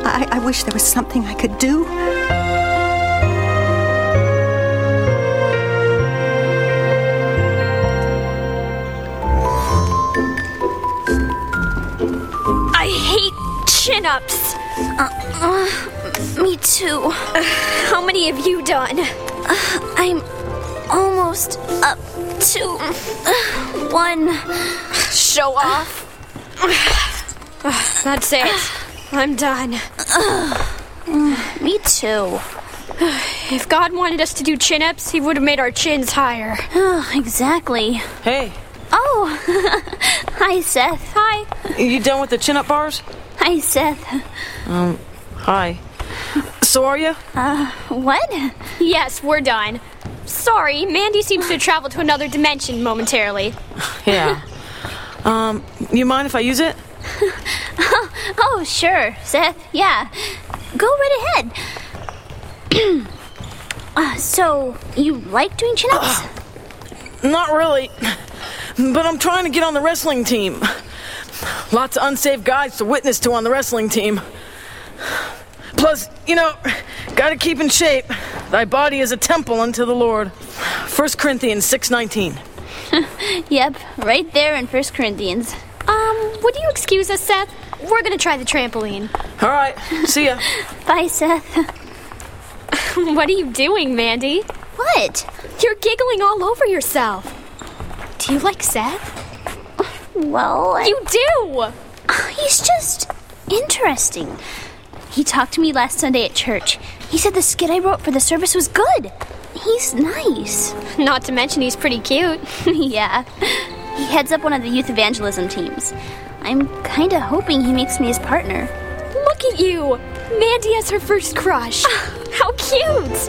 I wish there was something I could do. I hate chin-ups. Me too. How many have you done? I'm almost up to 1. Show off. That's it. I'm done. Me too. If God wanted us to do chin-ups, he would have made our chins higher. Exactly. Hey, Oh, hi, Seth. Hi. you done with the chin-up bars? Hi, Seth. Hi. So are you? What? Yes, we're done. Sorry, Mandy seems to have traveled to another dimension momentarily. Yeah. You mind if I use it? Oh, sure, Seth. Yeah. Go right ahead. So, you like doing chin-ups? Not really. But I'm trying to get on the wrestling team. Lots of unsafe guys to witness to on the wrestling team. Plus, gotta keep in shape. Thy body is a temple unto the Lord. 1 Corinthians 6:19. Yep, right there in 1 Corinthians. Would you excuse us, Seth? We're gonna try the trampoline. All right, see ya. Bye, Seth. What are you doing, Mandy? What? You're giggling all over yourself. Do you like Seth? Well, You do! he's just interesting. He talked to me last Sunday at church. He said the skit I wrote for the service was good. He's nice. Not to mention he's pretty cute. Yeah. He heads up one of the youth evangelism teams. I'm kinda hoping he makes me his partner. Look at you! Mandy has her first crush. How cute!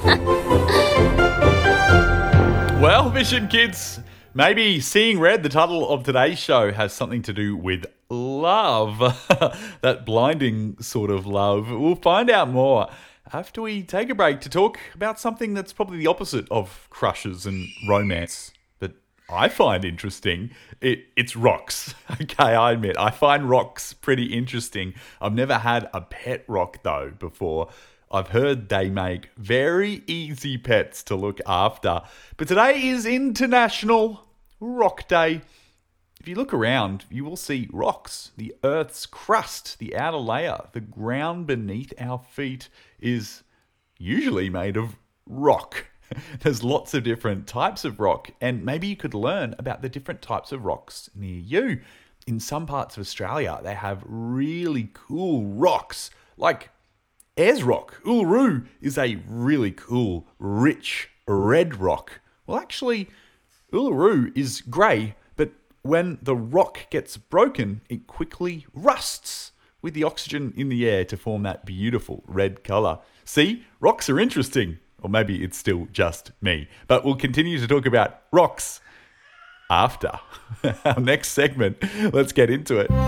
Well, Mission Kids, maybe seeing red, the title of today's show, has something to do with love. That blinding sort of love. We'll find out more after we take a break to talk about something that's probably the opposite of crushes and romance, but I find interesting. It's rocks. Okay, I admit, I find rocks pretty interesting. I've never had a pet rock, though, before. I've heard they make very easy pets to look after. But today is International Rock Day. If you look around, you will see rocks. The Earth's crust, the outer layer, the ground beneath our feet is usually made of rock. There's lots of different types of rock, and maybe you could learn about the different types of rocks near you. In some parts of Australia, they have really cool rocks, like Ayers Rock. Uluru is a really cool, rich, red rock. Well, actually, Uluru is grey, but when the rock gets broken, it quickly rusts with the oxygen in the air to form that beautiful red colour. See, rocks are interesting. Or maybe it's still just me. But we'll continue to talk about rocks after our next segment. Let's get into it.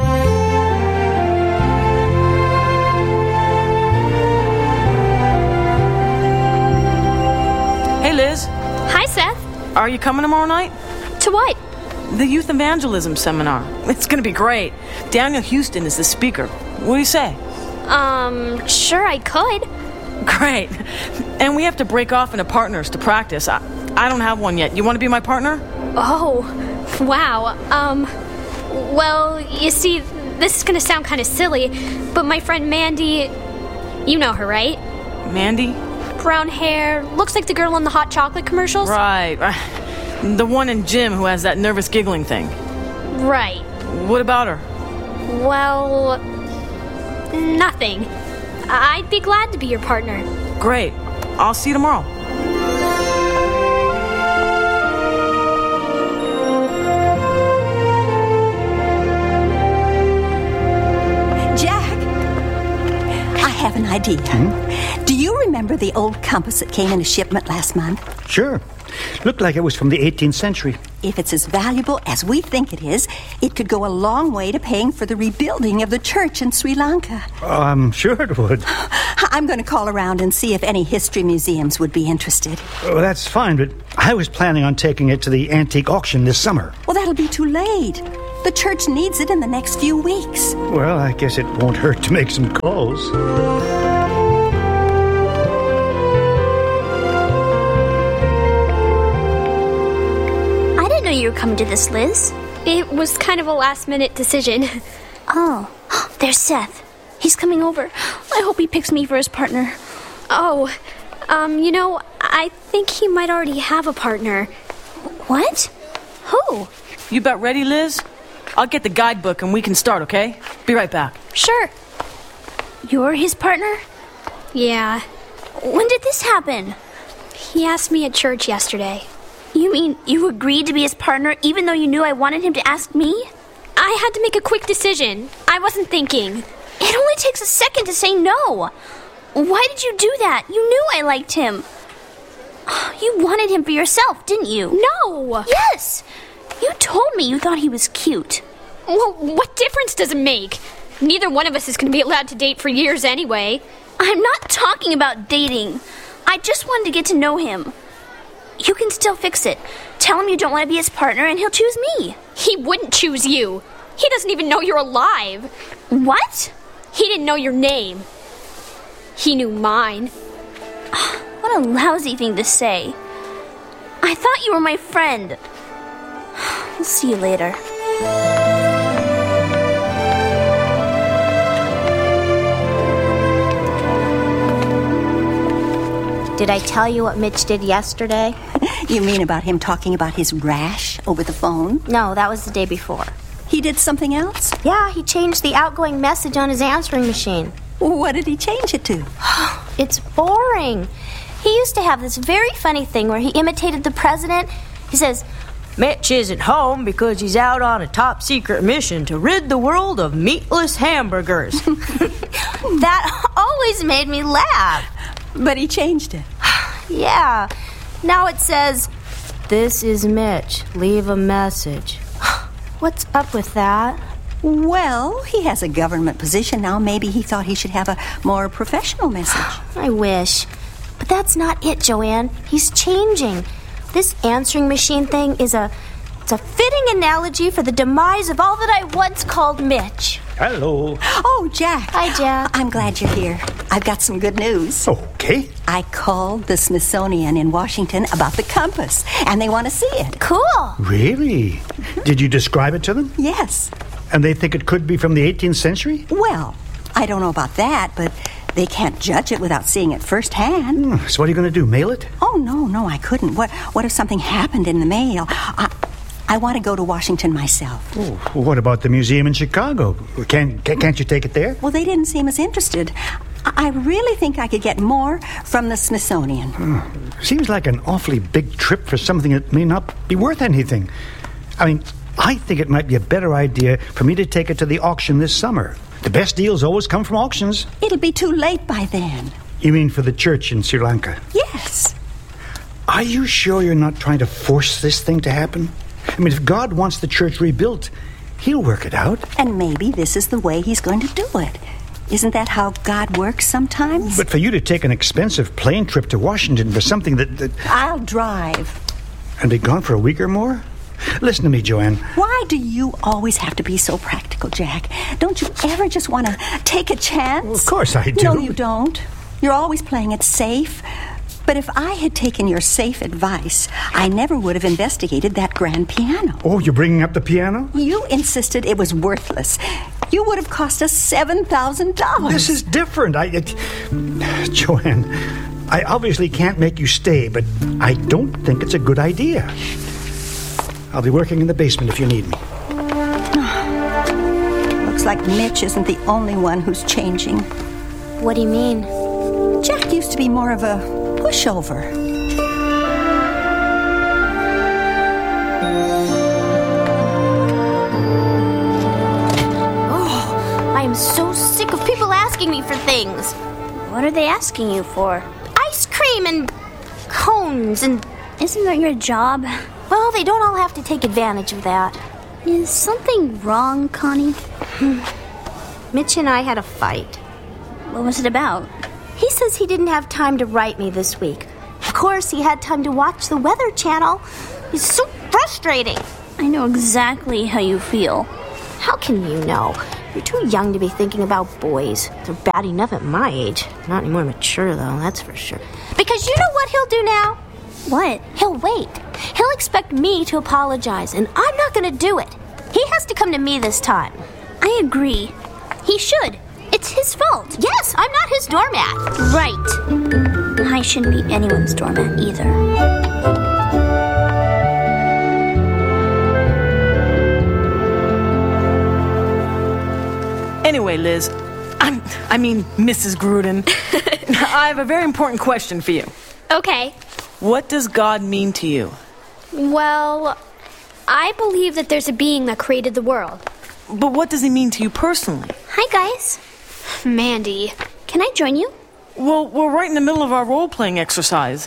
Hey, Liz. Hi, Seth. Are you coming tomorrow night? To what? The Youth Evangelism Seminar. It's going to be great. Daniel Houston is the speaker. What do you say? Sure I could. Great. And we have to break off into partners to practice. I don't have one yet. You want to be my partner? Oh, wow. Well, you see, this is gonna sound kind of silly, but my friend Mandy, you know her, right? Mandy? Brown hair, looks like the girl in the hot chocolate commercials. Right. The one in gym who has that nervous giggling thing. Right. What about her? Well, nothing. I'd be glad to be your partner. Great. I'll see you tomorrow. Jack, I have an idea. Do you remember the old compass that came in a shipment last month? Sure. Looked like it was from the 18th century. If it's as valuable as we think it is, it could go a long way to paying for the rebuilding of the church in Sri Lanka. I'm sure it would. I'm going to call around and see if any history museums would be interested. Oh, that's fine, but I was planning on taking it to the antique auction this summer. Well, that'll be too late. The church needs it in the next few weeks. Well, I guess it won't hurt to make some calls. I didn't know you were coming to this, Liz. It was kind of a last-minute decision. Oh, there's Seth. He's coming over. I hope he picks me for his partner. Oh, I think he might already have a partner. What? Who? You about ready, Liz? I'll get the guidebook and we can start, okay? Be right back. Sure. You're his partner? Yeah. When did this happen? He asked me at church yesterday. You mean you agreed to be his partner even though you knew I wanted him to ask me? I had to make a quick decision. I wasn't thinking. It only takes a second to say no. Why did you do that? You knew I liked him. You wanted him for yourself, didn't you? No! Yes! You told me you thought he was cute. Well, what difference does it make? Neither one of us is going to be allowed to date for years anyway. I'm not talking about dating. I just wanted to get to know him. You can still fix it. Tell him you don't want to be his partner and he'll choose me. He wouldn't choose you. He doesn't even know you're alive. What? He didn't know your name. He knew mine. What a lousy thing to say. I thought you were my friend. We'll see you later. Did I tell you what Mitch did yesterday? You mean about him talking about his rash over the phone? No, that was the day before. He did something else? Yeah, he changed the outgoing message on his answering machine. What did he change it to? It's boring. He used to have this very funny thing where he imitated the president. He says, Mitch isn't home because he's out on a top-secret mission to rid the world of meatless hamburgers. that always made me laugh. But he changed it. Yeah. Now it says, this is Mitch. Leave a message. What's up with that? Well, he has a government position now. Maybe he thought he should have a more professional message. I wish. But that's not it, Joanne. He's changing. This answering machine thing is it's a fitting analogy for the demise of all that I once called Mitch. Hello. Oh, Jack. Hi, Jack. I'm glad you're here. I've got some good news. Okay. I called the Smithsonian in Washington about the compass, and they want to see it. Cool. Really? Did you describe it to them? Yes. And they think it could be from the 18th century? Well, I don't know about that, but they can't judge it without seeing it firsthand. So what are you going to do, mail it? Oh, no, I couldn't. What if something happened in the mail? I want to go to Washington myself. Oh, what about the museum in Chicago? Can't you take it there? Well, they didn't seem as interested. I really think I could get more from the Smithsonian. Seems like an awfully big trip for something that may not be worth anything. I mean, I think it might be a better idea for me to take it to the auction this summer. The best deals always come from auctions. It'll be too late by then. You mean for the church in Sri Lanka? Yes. Are you sure you're not trying to force this thing to happen? I mean, if God wants the church rebuilt, he'll work it out. And maybe this is the way he's going to do it. Isn't that how God works sometimes? But for you to take an expensive plane trip to Washington for something that... I'll drive. And be gone for a week or more? Listen to me, Joanne. Why do you always have to be so practical, Jack? Don't you ever just want to take a chance? Well, of course I do. No, you don't. You're always playing it safe. But if I had taken your safe advice, I never would have investigated that grand piano. Oh, you're bringing up the piano? You insisted it was worthless. You would have cost us $7,000. This is different. Joanne, I obviously can't make you stay, but I don't think it's a good idea. I'll be working in the basement if you need me. Looks like Mitch isn't the only one who's changing. What do you mean? Jack used to be more of a pushover. Oh, I am so sick of people asking me for things. What are they asking you for? Ice cream and cones and... Isn't that your job? Well, they don't all have to take advantage of that. Is something wrong, Connie? Mitch and I had a fight. What was it about? He says he didn't have time to write me this week. Of course, he had time to watch the Weather Channel. It's so frustrating. I know exactly how you feel. How can you know? You're too young to be thinking about boys. They're bad enough at my age. Not any more mature, though, that's for sure. Because you know what he'll do now? What? He'll wait. He'll expect me to apologize, and I'm not going to do it. He has to come to me this time. I agree. He should. It's his fault. Yes, I'm not his doormat. Right. I shouldn't be anyone's doormat either. Anyway, Liz, I mean, Mrs. Gruden, I have a very important question for you. Okay. What does God mean to you? Well, I believe that there's a being that created the world. But what does he mean to you personally? Hi, guys. Mandy. Can I join you? Well, we're right in the middle of our role-playing exercise.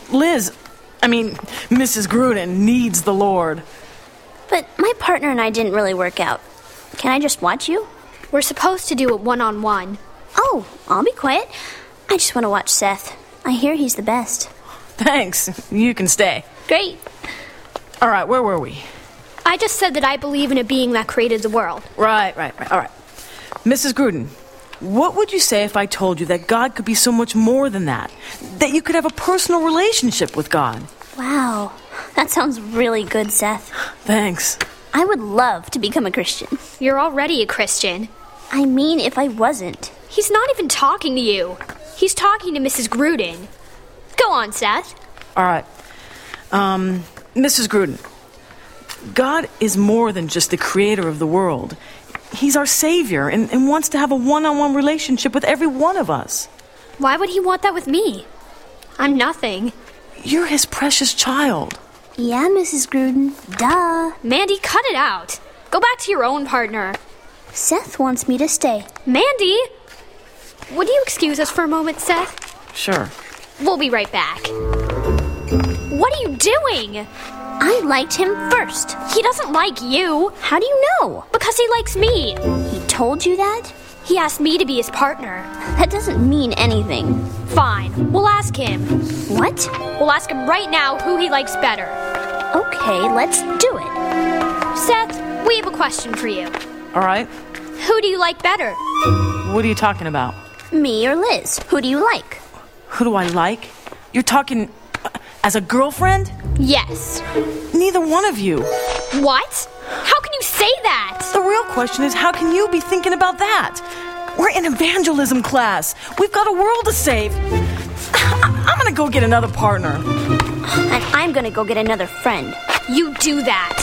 Mrs. Gruden needs the Lord. But my partner and I didn't really work out. Can I just watch you? We're supposed to do it one-on-one. Oh, I'll be quiet. I just want to watch Seth. I hear he's the best. Thanks. You can stay. Great. All right, where were we? I just said that I believe in a being that created the world. Right. All right. Mrs. Gruden, what would you say if I told you that God could be so much more than that? That you could have a personal relationship with God? Wow. That sounds really good, Seth. Thanks. I would love to become a Christian. You're already a Christian. I mean, if I wasn't. He's not even talking to you. He's talking to Mrs. Gruden. Go on, Seth. All right. Mrs. Gruden, God is more than just the creator of the world. He's our savior and wants to have a one-on-one relationship with every one of us. Why would he want that with me? I'm nothing. You're his precious child. Yeah, Mrs. Gruden. Duh. Mandy, cut it out. Go back to your own partner. Seth wants me to stay. Mandy! Would you excuse us for a moment, Seth? Sure. We'll be right back. What are you doing? I liked him first. He doesn't like you. How do you know? Because he likes me. He told you that? He asked me to be his partner. That doesn't mean anything. Fine. We'll ask him. What? We'll ask him right now who he likes better. Okay, let's do it. Seth, we have a question for you. All right. Who do you like better? What are you talking about? Me or Liz? Who do you like? Who do I like? You're talking as a girlfriend? Yes. Neither one of you. What? How can you say that? The real question is, how can you be thinking about that? We're in evangelism class. We've got a world to save. I'm gonna go get another partner. And I'm gonna go get another friend. You do that.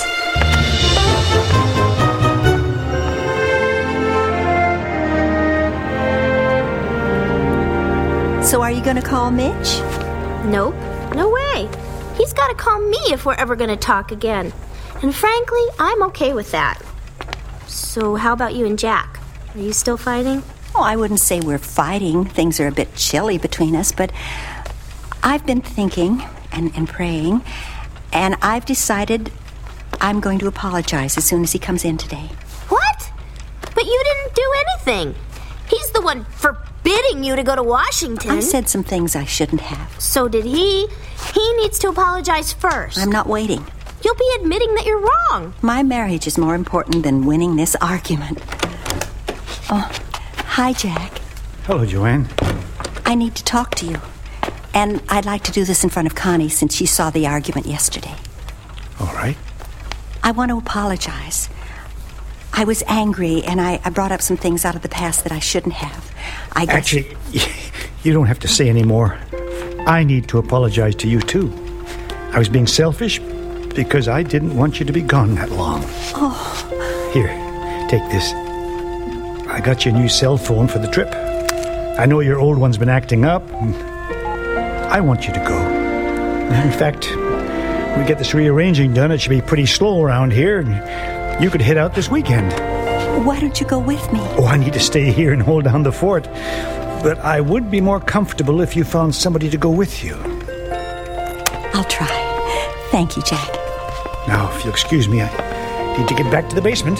So are you going to call Mitch? Nope. No way. He's got to call me if we're ever going to talk again. And frankly, I'm okay with that. So how about you and Jack? Are you still fighting? Oh, I wouldn't say we're fighting. Things are a bit chilly between us, but I've been thinking and praying, and I've decided I'm going to apologize as soon as he comes in today. What? But you didn't do anything. He's the one forbidding you to go to Washington. I said some things I shouldn't have. So did he. He needs to apologize first. I'm not waiting. You'll be admitting that you're wrong. My marriage is more important than winning this argument. Oh, hi, Jack. Hello, Joanne. I need to talk to you. And I'd like to do this in front of Connie since she saw the argument yesterday. All right. I want to apologize. I was angry, and I brought up some things out of the past that I shouldn't have. I guess... Actually, you don't have to say any more. I need to apologize to you, too. I was being selfish because I didn't want you to be gone that long. Oh. Here, take this. I got you a new cell phone for the trip. I know your old one's been acting up. I want you to go. In fact, when we get this rearranging done, it should be pretty slow around here, and you could head out this weekend. Why don't you go with me? Oh, I need to stay here and hold down the fort. But I would be more comfortable if you found somebody to go with you. I'll try. Thank you, Jack. Now, if you'll excuse me, I need to get back to the basement.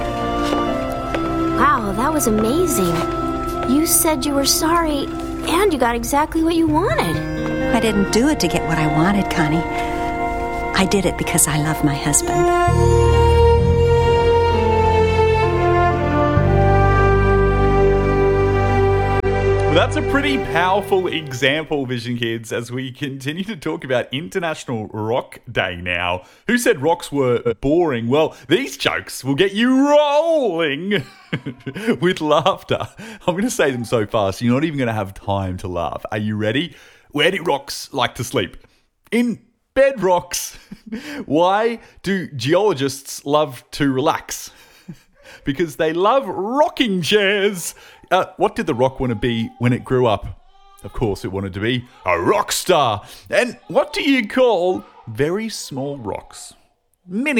Wow, that was amazing. You said you were sorry, and you got exactly what you wanted. I didn't do it to get what I wanted, Connie. I did it because I love my husband. Well, that's a pretty powerful example, Vision Kids, as we continue to talk about International Rock Day now. Who said rocks were boring? Well, these jokes will get you rolling with laughter. I'm going to say them so fast, you're not even going to have time to laugh. Are you ready? Where do rocks like to sleep? In bedrocks. Why do geologists love to relax? Because they love rocking chairs. What did the rock want to be when it grew up? Of course, it wanted to be a rock star. And what do you call very small rocks?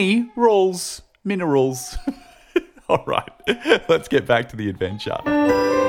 Minerals. All right, let's get back to the adventure.